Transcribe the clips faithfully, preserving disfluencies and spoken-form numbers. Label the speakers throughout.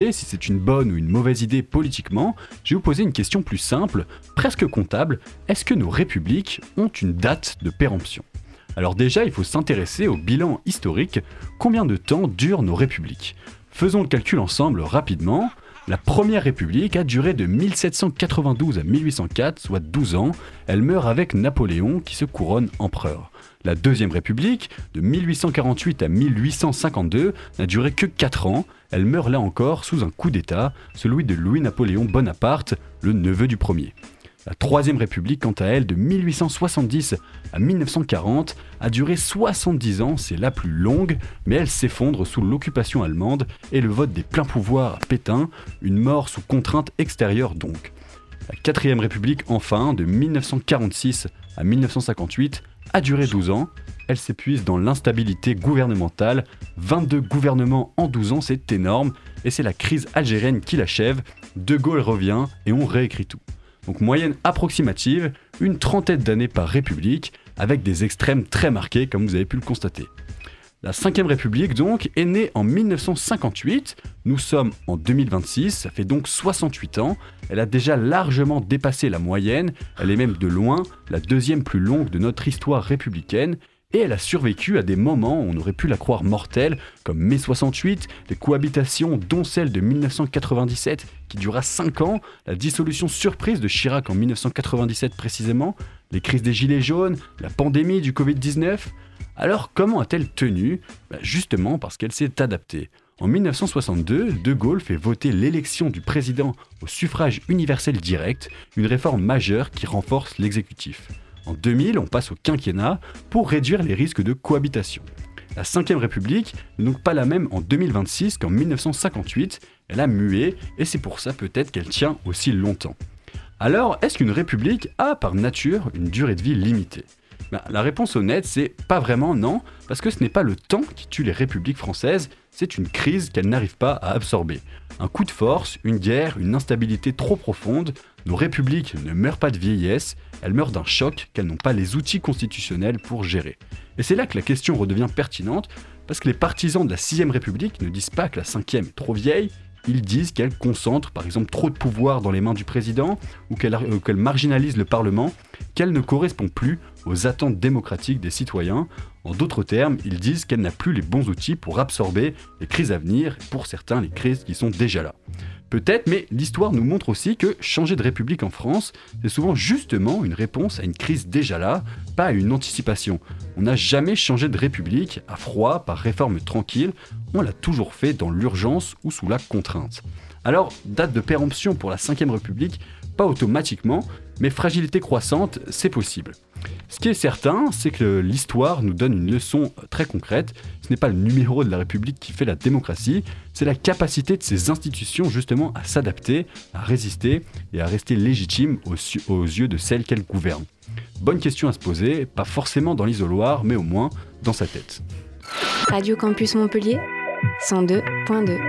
Speaker 1: trancher si c'est une bonne ou une mauvaise idée politiquement, je vais vous poser une question plus simple, presque comptable. Est-ce que nos républiques ont une date de péremption ? Alors déjà, il faut s'intéresser au bilan historique. Combien de temps durent nos républiques ? Faisons le calcul ensemble rapidement. La première république a duré de mille sept cent quatre-vingt-douze à mille huit cent quatre, soit douze ans. Elle meurt avec Napoléon qui se couronne empereur. La deuxième république, de mille huit cent quarante-huit à mille huit cent cinquante-deux, n'a duré que quatre ans. Elle meurt là encore sous un coup d'État, celui de Louis-Napoléon Bonaparte, le neveu du premier. La troisième république, quant à elle, de mille huit cent soixante-dix à mille neuf cent quarante, a duré soixante-dix ans, c'est la plus longue, mais elle s'effondre sous l'occupation allemande et le vote des pleins pouvoirs à Pétain, une mort sous contrainte extérieure donc. La quatrième république, enfin, de mille neuf cent quarante-six à mille neuf cent cinquante-huit, a duré douze ans. Elle s'épuise dans l'instabilité gouvernementale, vingt-deux gouvernements en douze ans, c'est énorme, et c'est la crise algérienne qui l'achève. De Gaulle revient et on réécrit tout. Donc moyenne approximative, une trentaine d'années par république, avec des extrêmes très marqués comme vous avez pu le constater. La cinquième république donc est née en mille neuf cent cinquante-huit, nous sommes en deux mille vingt-six, ça fait donc soixante-huit ans, elle a déjà largement dépassé la moyenne, elle est même de loin la deuxième plus longue de notre histoire républicaine, et elle a survécu à des moments où on aurait pu la croire mortelle, comme mai soixante-huit, des cohabitations dont celle de mille neuf cent quatre-vingt-dix-sept qui dura cinq ans, la dissolution surprise de Chirac en mille neuf cent quatre-vingt-dix-sept précisément, les crises des gilets jaunes, la pandémie du covid dix-neuf. Alors comment a-t-elle tenu ? Bah justement parce qu'elle s'est adaptée. En mille neuf cent soixante-deux, De Gaulle fait voter l'élection du président au suffrage universel direct, une réforme majeure qui renforce l'exécutif. En deux mille, on passe au quinquennat pour réduire les risques de cohabitation. La cinquième République n'est donc pas la même en deux mille vingt-six qu'en mille neuf cent cinquante-huit, elle a mué et c'est pour ça peut-être qu'elle tient aussi longtemps. Alors, est-ce qu'une république a par nature une durée de vie limitée ? Ben, la réponse honnête, c'est pas vraiment non, parce que ce n'est pas le temps qui tue les républiques françaises, c'est une crise qu'elles n'arrivent pas à absorber. Un coup de force, une guerre, une instabilité trop profonde, nos républiques ne meurent pas de vieillesse, elles meurent d'un choc qu'elles n'ont pas les outils constitutionnels pour gérer. Et c'est là que la question redevient pertinente, parce que les partisans de la sixième République ne disent pas que la cinquième est trop vieille, ils disent qu'elle concentre par exemple trop de pouvoir dans les mains du président, ou qu'elle, euh, qu'elle marginalise le Parlement, qu'elle ne correspond plus aux attentes démocratiques des citoyens. En d'autres termes, ils disent qu'elle n'a plus les bons outils pour absorber les crises à venir, et pour certains les crises qui sont déjà là. Peut-être, mais l'histoire nous montre aussi que changer de république en France, c'est souvent justement une réponse à une crise déjà là, pas à une anticipation. On n'a jamais changé de république à froid, par réforme tranquille, on l'a toujours fait dans l'urgence ou sous la contrainte. Alors, date de péremption pour la cinquième République, pas automatiquement, mais fragilité croissante, c'est possible. Ce qui est certain, c'est que l'histoire nous donne une leçon très concrète. Ce n'est pas le numéro de la République qui fait la démocratie, c'est la capacité de ces institutions justement à s'adapter, à résister et à rester légitimes aux, aux yeux de celles qu'elles gouvernent. Bonne question à se poser, pas forcément dans l'isoloir, mais au moins dans sa tête.
Speaker 2: Radio Campus Montpellier, cent deux point deux.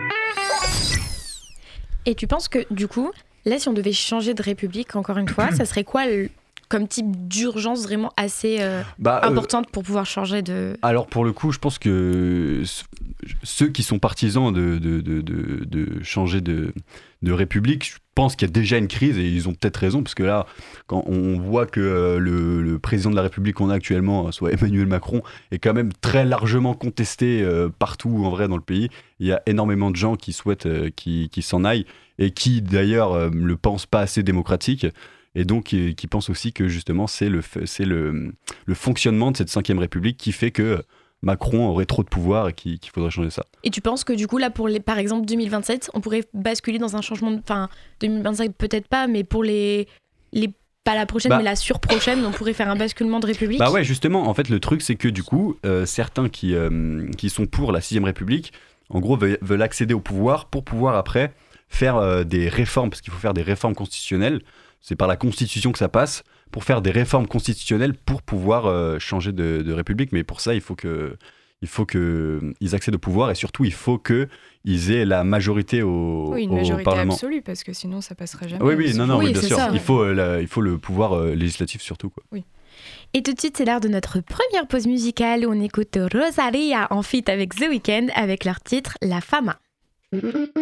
Speaker 3: Et tu penses que du coup, là si on devait changer de république encore une fois, ça serait quoi le... comme type d'urgence vraiment assez euh, bah, importante euh, pour pouvoir changer de...
Speaker 1: Alors pour le coup, je pense que ceux qui sont partisans de, de, de, de, de changer de, de république, je pense qu'il y a déjà une crise et ils ont peut-être raison, parce que là, quand on voit que euh, le, le président de la République qu'on a actuellement, soit Emmanuel Macron, est quand même très largement contesté euh, partout en vrai dans le pays, il y a énormément de gens qui souhaitent euh, qu'il, qu'il s'en aille et qui d'ailleurs ne euh, le pensent pas assez démocratique. Et donc qui, qui pense aussi que justement c'est, le, c'est le, le fonctionnement de cette cinquième République qui fait que Macron aurait trop de pouvoir et qu'il, qu'il faudrait changer ça.
Speaker 3: Et tu penses que du coup là pour les, par exemple deux mille vingt-sept, on pourrait basculer dans un changement, de, enfin deux mille vingt-cinq peut-être pas, mais pour les, les pas la prochaine bah, mais la surprochaine, on pourrait faire un basculement de République.
Speaker 1: Bah ouais, justement, en fait le truc c'est que du coup euh, certains qui, euh, qui sont pour la sixième République, en gros veulent, veulent accéder au pouvoir pour pouvoir après faire euh, des réformes, parce qu'il faut faire des réformes constitutionnelles. C'est par la Constitution que ça passe, pour faire des réformes constitutionnelles pour pouvoir euh, changer de, de république. Mais pour ça, il faut que, il faut que ils accèdent au pouvoir et surtout, il faut qu'ils aient la majorité au,
Speaker 4: oui, une
Speaker 1: au
Speaker 4: majorité
Speaker 1: Parlement.
Speaker 4: absolue, parce que sinon, ça passerait jamais.
Speaker 1: Oui, oui, non, non,
Speaker 3: oui,
Speaker 1: oui, bien sûr.
Speaker 3: Ça.
Speaker 1: Il faut, euh, la, il faut le pouvoir euh, législatif surtout, quoi.
Speaker 4: Oui.
Speaker 3: Et tout de suite, c'est l'heure de notre première pause musicale où on écoute Rosalia en feat avec The Weeknd avec leur titre La Fama.